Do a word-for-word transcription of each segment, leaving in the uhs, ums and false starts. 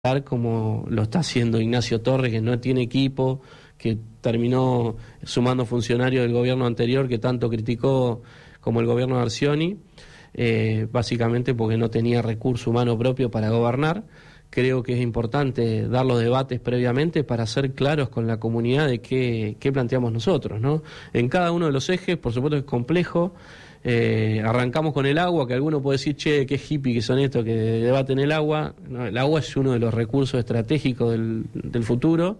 como lo está haciendo Ignacio Torres, que no tiene equipo, que terminó sumando funcionarios del gobierno anterior que tanto criticó como el gobierno de Arcioni, eh, básicamente porque no tenía recurso humano propio para gobernar. Creo que es importante dar los debates previamente para ser claros con la comunidad de qué, qué planteamos nosotros, ¿no? En cada uno de los ejes, por supuesto es complejo. Eh, arrancamos con el agua, que alguno puede decir, che, qué hippie que son estos que debaten el agua. No, el agua es uno de los recursos estratégicos del, del futuro.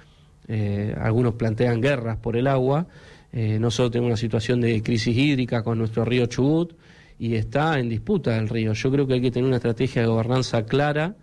Eh, algunos plantean guerras por el agua. Eh, nosotros tenemos una situación de crisis hídrica con nuestro río Chubut y está en disputa el río. Yo creo que hay que tener una estrategia de gobernanza clara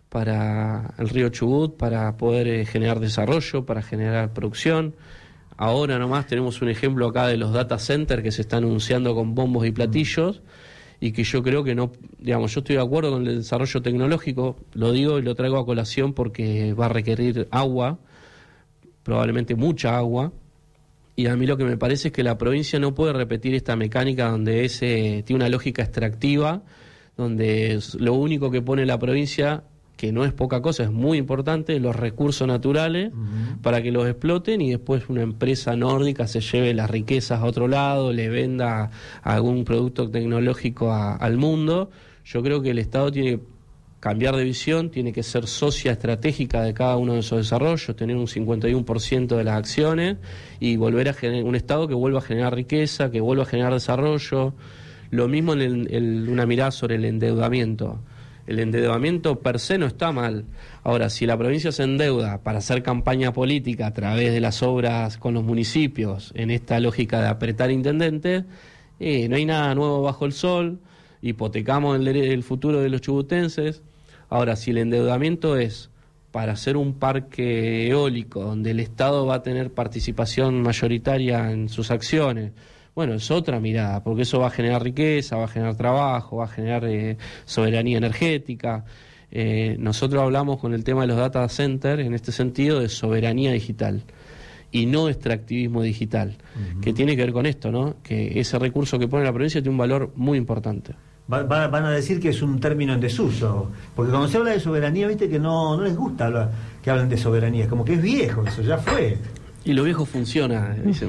para el río Chubut, para poder eh, generar desarrollo, para generar producción. Ahora nomás tenemos un ejemplo acá de los data centers que se están anunciando con bombos y platillos y que yo creo que no, digamos, yo estoy de acuerdo con el desarrollo tecnológico, lo digo y lo traigo a colación porque va a requerir agua, probablemente mucha agua, y a mí lo que me parece es que la provincia no puede repetir esta mecánica donde ese tiene una lógica extractiva, donde es lo único que pone la provincia, que no es poca cosa, es muy importante, los recursos naturales uh-huh. para que los exploten y después una empresa nórdica se lleve las riquezas a otro lado, le venda algún producto tecnológico a, al mundo. Yo creo que el Estado tiene que cambiar de visión, tiene que ser socia estratégica de cada uno de esos desarrollos, tener un cincuenta y uno por ciento de las acciones y volver a generar un Estado que vuelva a generar riqueza, que vuelva a generar desarrollo. Lo mismo en el, el, una mirada sobre el endeudamiento. El endeudamiento per se no está mal. Ahora, si la provincia se endeuda para hacer campaña política a través de las obras con los municipios, en esta lógica de apretar intendentes, eh, no hay nada nuevo bajo el sol, hipotecamos el, el futuro de los chubutenses. Ahora, si el endeudamiento es para hacer un parque eólico donde el Estado va a tener participación mayoritaria en sus acciones, bueno, es otra mirada, porque eso va a generar riqueza, va a generar trabajo, va a generar eh, soberanía energética. Eh, nosotros hablamos con el tema de los data centers, en este sentido, de soberanía digital y no extractivismo digital, uh-huh. que tiene que ver con esto, ¿no? Que ese recurso que pone la provincia tiene un valor muy importante. Va, va, van a decir que es un término en desuso, porque cuando se habla de soberanía, viste que no, no les gusta hablar, que hablen de soberanía, es como que es viejo, eso ya fue. Y lo viejo funciona, dice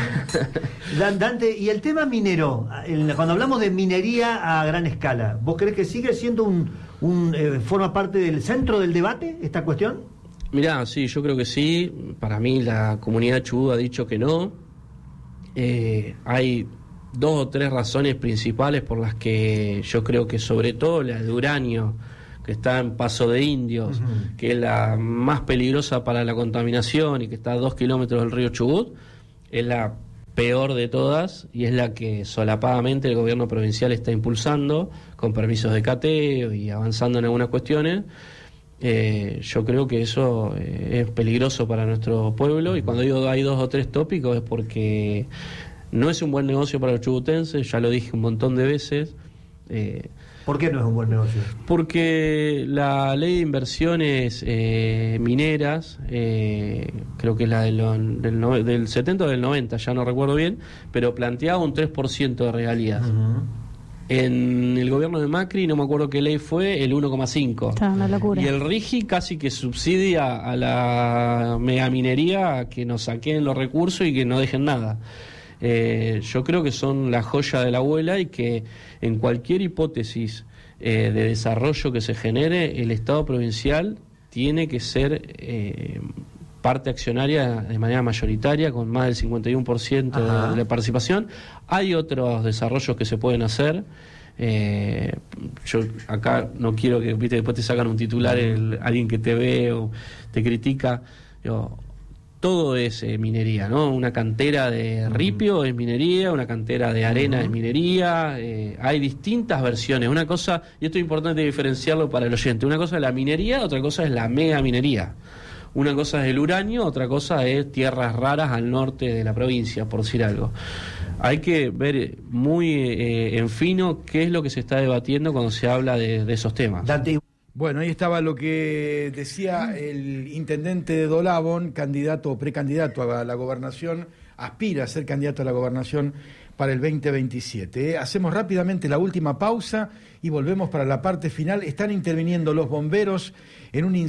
Dante, y el tema minero, cuando hablamos de minería a gran escala, ¿vos crees que sigue siendo un, un eh, forma parte del centro del debate esta cuestión? Mirá, sí, yo creo que sí. Para mí la comunidad Chubut ha dicho que no. Eh, hay dos o tres razones principales por las que yo creo que sobre todo la de uranio, que está en Paso de Indios, uh-huh. que es la más peligrosa para la contaminación y que está a dos kilómetros del río Chubut, es la peor de todas y es la que solapadamente el gobierno provincial está impulsando con permisos de cateo y avanzando en algunas cuestiones. Eh, yo creo que eso eh, es peligroso para nuestro pueblo, y cuando digo hay dos o tres tópicos es porque no es un buen negocio para los chubutenses, ya lo dije un montón de veces. eh, ¿Por qué no es un buen negocio? Porque la ley de inversiones eh, mineras, eh, creo que es la de lo, del, no, del setenta o del noventa, ya no recuerdo bien, pero planteaba un tres por ciento de regalías. Uh-huh. En el gobierno de Macri, no me acuerdo qué ley fue, el uno coma cinco. Está una locura. Y el RIGI casi que subsidia a la megaminería que nos saquen los recursos y que no dejen nada. Eh, yo creo que son la joya de la abuela y que en cualquier hipótesis eh, de desarrollo que se genere, el Estado provincial tiene que ser eh, parte accionaria de manera mayoritaria, con más del cincuenta y uno por ciento de, de la participación. Hay otros desarrollos que se pueden hacer. Eh, yo acá no quiero que, viste, después te sacan un titular el, alguien que te ve o te critica. Yo, todo es eh, minería, ¿no? Una cantera de ripio uh-huh. es minería, una cantera de arena uh-huh. es minería, eh, hay distintas versiones. Una cosa, y esto es importante diferenciarlo para el oyente, una cosa es la minería, otra cosa es la mega minería. Una cosa es el uranio, otra cosa es tierras raras al norte de la provincia, por decir algo. Hay que ver muy eh, en fino qué es lo que se está debatiendo cuando se habla de, de esos temas. Dante. Bueno, ahí estaba lo que decía el intendente de Dolabón, candidato o precandidato a la gobernación, aspira a ser candidato a la gobernación para el veinte veintisiete. ¿eh? Hacemos rápidamente la última pausa y volvemos para la parte final. Están interviniendo los bomberos en un